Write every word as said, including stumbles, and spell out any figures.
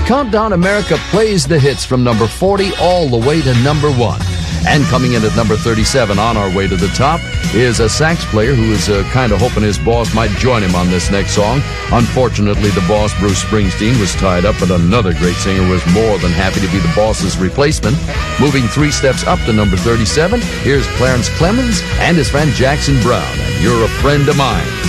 Countdown America plays the hits from number forty all the way to number one. And coming in at number thirty-seven on our way to the top is a sax player who is uh, kind of hoping his boss might join him on this next song. Unfortunately, the boss, Bruce Springsteen, was tied up, but another great singer was more than happy to be the boss's replacement. Moving three steps up to number thirty-seven, here's Clarence Clemons and his friend Jackson Browne, and You're a Friend of Mine.